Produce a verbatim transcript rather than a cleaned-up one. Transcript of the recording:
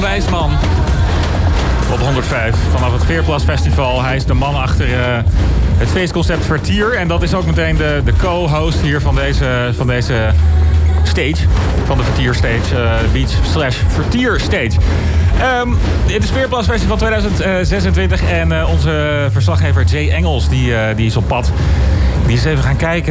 Wijsman. Op honderdvijf vanaf het Veerplas Festival. Hij is de man achter uh, het feestconcept Vertier. En dat is ook meteen de, de co-host hier van deze, van deze stage. Van de Vertier Stage. Uh, Beach slash Vertier Stage. Um, het is Veerplas Festival tweeduizend zesentwintig. En uh, onze verslaggever Jay Engels die, uh, die is op pad. Die is even gaan kijken